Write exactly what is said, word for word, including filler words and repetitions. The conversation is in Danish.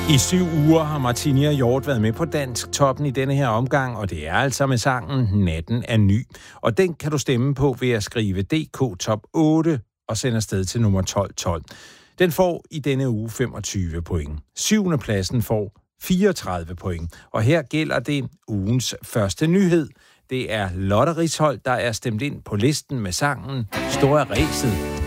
I syv uger har Martini og Hjort været med på Dansk Toppen i denne her omgang, og det er altså med sangen Natten er ny. Og den kan du stemme på ved at skrive D K Top otte og sende afsted til nummer tolv tolv. Den får i denne uge femogtyve point. Syvende pladsen får fireogtredive point. Og her gælder det ugens første nyhed. Det er Lotte Risholdt, der er stemt ind på listen med sangen Store Ræset.